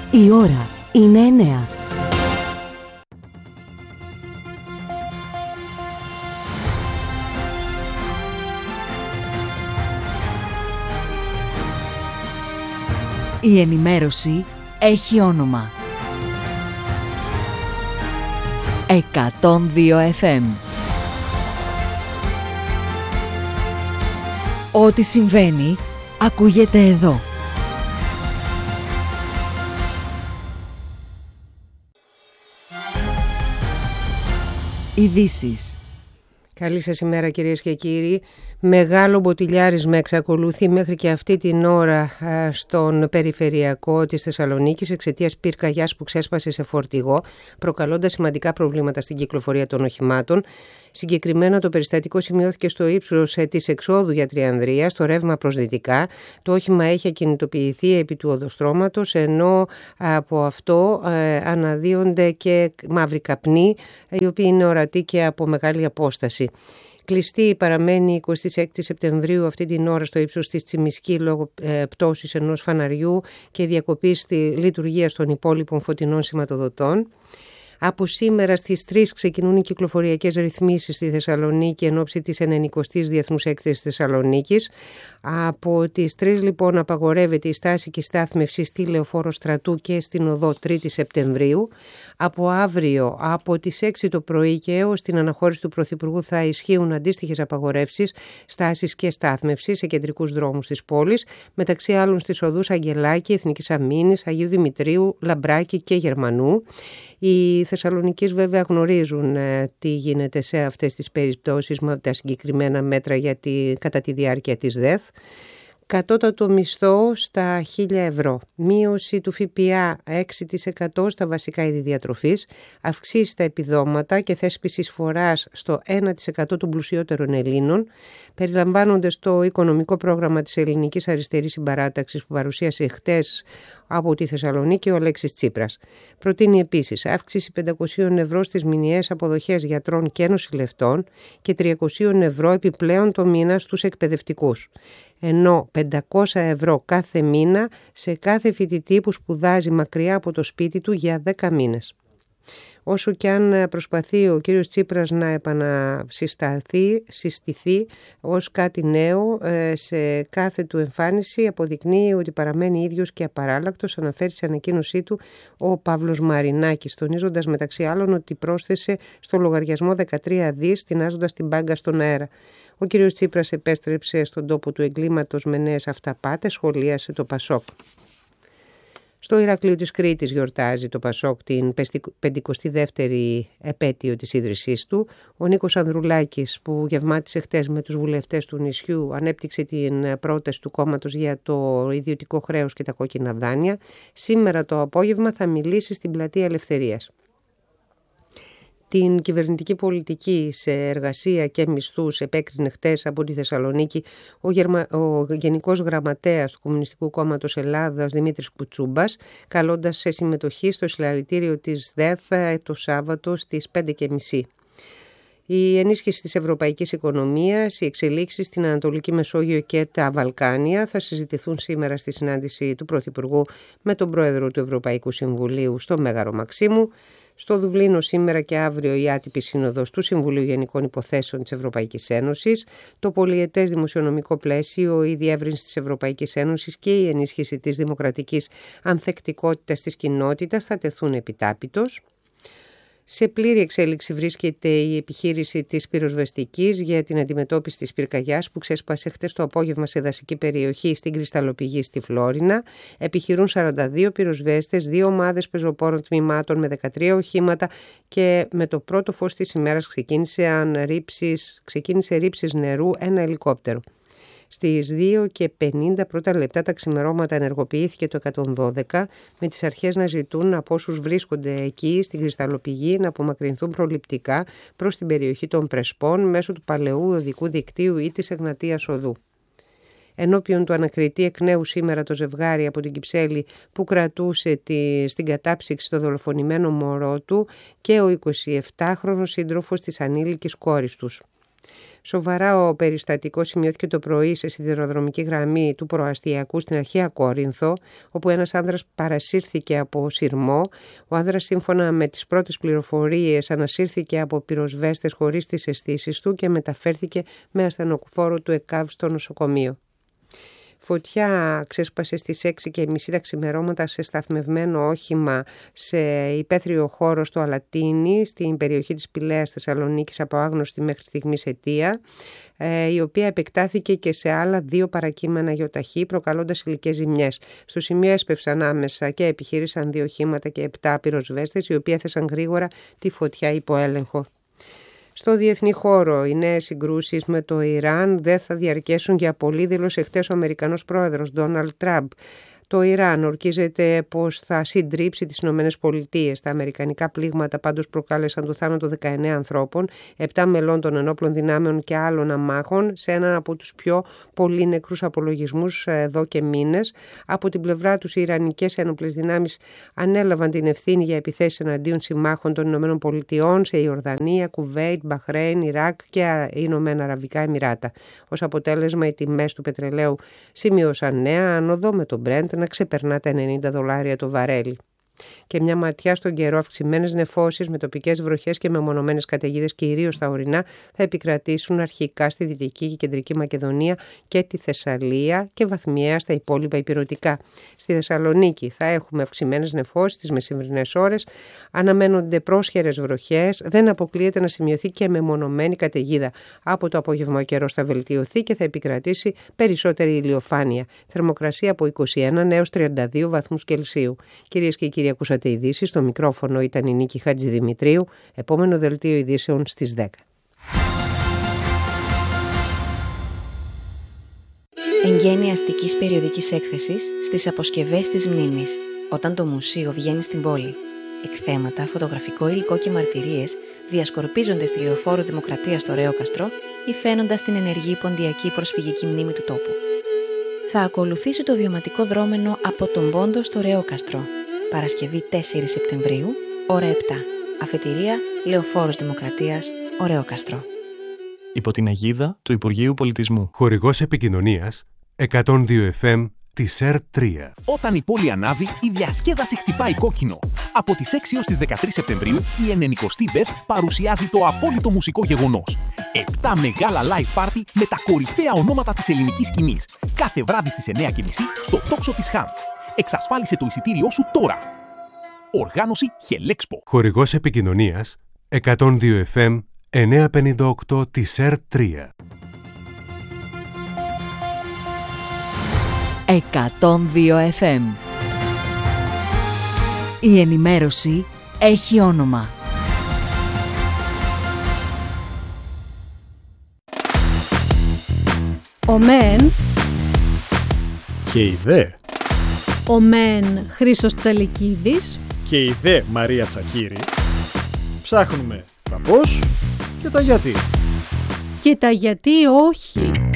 Η ώρα είναι 9. Η ενημέρωση έχει όνομα. 102 FM. Ό,τι συμβαίνει, ακούγεται εδώ. Ειδήσεις. Καλή σας ημέρα κυρίες και κύριοι. Μεγάλο μποτιλιάρισμα εξακολουθεί μέχρι και αυτή την ώρα στον περιφερειακό της Θεσσαλονίκης εξαιτίας πυρκαγιάς που ξέσπασε σε φορτηγό, προκαλώντας σημαντικά προβλήματα στην κυκλοφορία των οχημάτων. Συγκεκριμένα το περιστατικό σημειώθηκε στο ύψος της εξόδου για Τριανδρία, στο ρεύμα προς δυτικά. Το όχημα έχει ακινητοποιηθεί επί του οδοστρώματος, ενώ από αυτό αναδύονται και μαύροι καπνοί, οι οποίοι είναι ορατοί και από μεγάλη απόσταση. Κλειστή παραμένει η 26 Σεπτεμβρίου αυτή την ώρα στο ύψος της Τσιμισκή λόγω πτώσης ενός φαναριού και διακοπής στη λειτουργία των υπόλοιπων φωτεινών σηματοδοτών. Από σήμερα στις 3 ξεκινούν οι κυκλοφοριακές ρυθμίσεις στη Θεσσαλονίκη εν ώψη της 90ης Διεθνούς Έκθεσης Θεσσαλονίκης. Από τις 3 λοιπόν απαγορεύεται η στάση και η στάθμευση στη Λεωφόρο Στρατού και στην οδό 3η Σεπτεμβρίου. Από αύριο από τις 6 το πρωί και έως την αναχώρηση του Πρωθυπουργού θα ισχύουν αντίστοιχες απαγορεύσεις στάσης και στάθμευσης σε κεντρικούς δρόμους της πόλης, μεταξύ άλλων στις οδούς Αγγελάκη, Εθνικής Αμήνης, Αγίου Δημητρίου, Λαμπράκη και Γερμανού. Οι Θεσσαλονικείς βέβαια γνωρίζουν τι γίνεται σε αυτές τις περιπτώσεις με τα συγκεκριμένα μέτρα κατά τη διάρκεια της ΔΕΘ. Κατώτατο μισθό στα 1.000 ευρώ, μείωση του ΦΠΑ 6% στα βασικά είδη διατροφής, αυξήσεις στα επιδόματα και θέσπιση εισφοράς στο 1% των πλουσιότερων Ελλήνων, περιλαμβάνονται στο οικονομικό πρόγραμμα της Ελληνικής Αριστερής Συμπαράταξης που παρουσίασε χτες από τη Θεσσαλονίκη ο Αλέξης Τσίπρας. Προτείνει επίσης αύξηση 500 ευρώ στις μηνιαίες αποδοχές γιατρών και νοσηλευτών και 300 ευρώ επιπλέον το μήνα στους εκπαιδευτικούς, ενώ 500 ευρώ κάθε μήνα σε κάθε φοιτητή που σπουδάζει μακριά από το σπίτι του για 10 μήνες. Όσο και αν προσπαθεί ο κύριος Τσίπρας να επανασυστηθεί ως κάτι νέο, σε κάθε του εμφάνιση αποδεικνύει ότι παραμένει ίδιος και απαράλλακτος, αναφέρει σε ανακοίνωσή του ο Παύλος Μαρινάκης, τονίζοντας μεταξύ άλλων ότι πρόσθεσε στο λογαριασμό 13 δις, τεινάζοντας την μπάγκα στον αέρα. Ο κύριος Τσίπρας επέστρεψε στον τόπο του εγκλήματος με νέες αυταπάτες, σχολίασε το Πασόκ. Στο Ηράκλειο της Κρήτης γιορτάζει το Πασόκ την 52η επέτειο της ίδρυσής του. Ο Νίκος Ανδρουλάκης, που γευμάτισε χτες με τους βουλευτές του νησιού, ανέπτυξε την πρόταση του κόμματος για το ιδιωτικό χρέος και τα κόκκινα δάνεια. Σήμερα το απόγευμα θα μιλήσει στην Πλατεία Ελευθερίας. Την κυβερνητική πολιτική σε εργασία και μισθούς επέκρινε χτες από τη Θεσσαλονίκη ο Γενικός Γραμματέας του Κομμουνιστικού Κόμματος Ελλάδας Δημήτρης Κουτσούμπας, καλώντας σε συμμετοχή στο συλλαλητήριο της ΔΕΘ το Σάββατο στις 5:30. Η ενίσχυση της ευρωπαϊκής οικονομίας, οι εξελίξεις στην Ανατολική Μεσόγειο και τα Βαλκάνια θα συζητηθούν σήμερα στη συνάντηση του Πρωθυπουργού με τον Πρόεδρο του Ευρωπαϊκού Συμβουλίου στο Μέγαρο Μαξίμου. Στο Δουβλίνο σήμερα και αύριο η άτυπη σύνοδος του Συμβουλίου Γενικών Υποθέσεων της Ευρωπαϊκής Ένωσης, το πολυετές δημοσιονομικό πλαίσιο, η διεύρυνση της Ευρωπαϊκής Ένωσης και η ενίσχυση της δημοκρατικής ανθεκτικότητας της κοινότητας θα τεθούν επιτάπητος. Σε πλήρη εξέλιξη βρίσκεται η επιχείρηση της πυροσβεστικής για την αντιμετώπιση της πυρκαγιάς που ξέσπασε χτες το απόγευμα σε δασική περιοχή στην Κρυσταλλοπηγή στη Φλόρινα. Επιχειρούν 42 πυροσβέστες, 2 ομάδες πεζοπόρων τμήματων με 13 οχήματα και με το πρώτο φως της ημέρας ξεκίνησε ρήψεις νερού ένα ελικόπτερο. Στις 2:50 πρώτα λεπτά τα ξημερώματα ενεργοποιήθηκε το 112 με τις αρχές να ζητούν από όσους βρίσκονται εκεί στην Κρυσταλλοπηγή να απομακρυνθούν προληπτικά προς την περιοχή των Πρεσπών μέσω του παλαιού οδικού δικτύου ή της Εγνατίας Οδού. Ενώπιον του ανακριτή εκ νέου σήμερα το ζευγάρι από την Κυψέλη που κρατούσε στην κατάψυξη το δολοφονημένο μωρό του και ο 27χρονος σύντροφος της ανήλικης κόρης τους. Σοβαρά περιστατικό σημειώθηκε το πρωί σε σιδηροδρομική γραμμή του προαστιακού στην αρχαία Κόρινθο, όπου ένας άνδρας παρασύρθηκε από σειρμό. Ο άνδρας, σύμφωνα με τις πρώτες πληροφορίες, ανασύρθηκε από πυροσβέστες χωρίς τις αισθήσεις του και μεταφέρθηκε με ασθενοφόρο του ΕΚΑΒ στο νοσοκομείο. Φωτιά ξέσπασε στις 6:30 τα ξημερώματα σε σταθμευμένο όχημα σε υπαίθριο χώρο στο Αλατίνι, στην περιοχή της Πηλαίας Θεσσαλονίκης, από άγνωστη μέχρι στιγμής αιτία, η οποία επεκτάθηκε και σε άλλα 2 παρακείμενα γιοταχή, προκαλώντας υλικές ζημιές. Στο σημείο έσπευσαν άμεσα και επιχείρησαν 2 οχήματα και 7 πυροσβέστες, οι οποίοι έθεσαν γρήγορα τη φωτιά υπό έλεγχο. Στο διεθνή χώρο, οι νέες συγκρούσεις με το Ιράν δεν θα διαρκέσουν για πολύ, δήλωσε χτες ο Αμερικανός πρόεδρος Ντόναλντ Τραμπ. Το Ιράν ορκίζεται πως θα συντρίψει τις Ηνωμένες Πολιτείες. Τα αμερικανικά πλήγματα πάντως προκάλεσαν το θάνατο 19 ανθρώπων, 7 μελών των ενόπλων δυνάμεων και άλλων αμάχων, σε έναν από τους πιο πολύ νεκρούς απολογισμούς εδώ και μήνες. Από την πλευρά τους, οι Ιρανικές ένοπλες δυνάμεις ανέλαβαν την ευθύνη για επιθέσεις εναντίον συμμάχων των Ηνωμένων Πολιτειών σε Ιορδανία, Κουβέιτ, Μπαχρέιν, Ιράκ και Ηνωμένα Αραβικά Εμιράτα. Ως αποτέλεσμα, οι τιμές του πετρελαίου σημείωσαν νέα άνοδο, με το Brent να ξεπερνά τα $90 το βαρέλι. Και μια ματιά στον καιρό: αυξημένες νεφώσεις με τοπικές βροχές και μεμονωμένες καταιγίδες, κυρίως στα ορεινά, θα επικρατήσουν αρχικά στη Δυτική και Κεντρική Μακεδονία και τη Θεσσαλία και βαθμιαία στα υπόλοιπα ηπειρωτικά. Στη Θεσσαλονίκη θα έχουμε αυξημένες νεφώσεις τις μεσημβρινές ώρες, αναμένονται πρόσχερες βροχές, δεν αποκλείεται να σημειωθεί και μεμονωμένη καταιγίδα. Από το απόγευμα ο καιρός θα βελτιωθεί και θα επικρατήσει περισσότερη ηλιοφάνεια. Θερμοκρασία από 21 έως 32 βαθμούς Κελσίου. Κυρίες και κύριοι, ακούσατε ειδήσεις. Στο μικρόφωνο ήταν η Νίκη Χατζηδημητρίου. Επόμενο δελτίο ειδήσεων στις 10. Εγγένεια αστικής περιοδικής έκθεσης στις αποσκευές της μνήμης, όταν το μουσείο βγαίνει στην πόλη. Εκθέματα, φωτογραφικό υλικό και μαρτυρίες διασκορπίζονται στη Λεωφόρο Δημοκρατίας στο Ρέοκαστρο, υφαίνοντας την ενεργή ποντιακή προσφυγική μνήμη του τόπου. Θα ακολουθήσει το βιωματικό δρόμενο από τον Πόντο στο Ρέοκαστρο. Παρασκευή 4 Σεπτεμβρίου, ώρα 7. Αφετηρία Λεωφόρος Δημοκρατίας, Ρέοκαστρο. Υπό την αιγίδα του Υπουργείου Πολιτισμού. Χορηγός επικοινωνίας 102 FM της ΕΡΤ3. Όταν η πόλη ανάβει, η διασκέδαση χτυπάει κόκκινο. Από τις 6 έως τις 13 Σεπτεμβρίου, η 90η ΒΕΘ παρουσιάζει το απόλυτο μουσικό γεγονός. 7 μεγάλα live party με τα κορυφαία ονόματα της ελληνικής σκηνής. Κάθε βράδυ στις 9:30 στο τόξο της ΧΑΜ. Εξασφάλισε το εισιτήριό σου τώρα. Οργάνωση Χελέξπο. Χορηγός επικοινωνίας 102 FM 958 της ΕΡΤ3. 102 FM. Η ενημέρωση έχει όνομα. Ο ΜΕΝ και η ΔΕ. Ο ΜΕΝ Χρήστος Τσαλικίδης Και η ΔΕ Μαρία Τσακύρη. Ψάχνουμε τα πώς και τα γιατί. Και τα γιατί όχι.